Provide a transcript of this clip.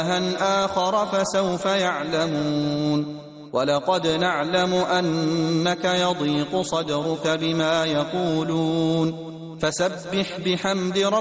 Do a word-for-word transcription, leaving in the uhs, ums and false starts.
آخر فسوف يعلمون ولقد نعلم أنك يضيق صدرك بما يقولون فسبح بحمد ربك